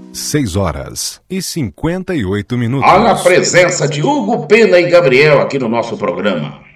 6h58. Olha a presença de Hugo Pena e Gabriel aqui no nosso programa.